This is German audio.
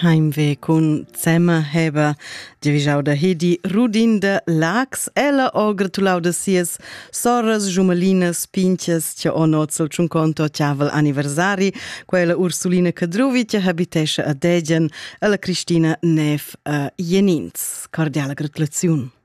Heimweh cun Zema heba divisau da Hedi Rudin de Lax. Ella ho gratulau da sies sorras, giumalinas, pinchas, tia o nozel ciunconto tiavel anniversari, quella Ursulina Cadruvi tia habitescha a Degen, alla Cristina Nef a Jenins. Cordiala gratulaziun.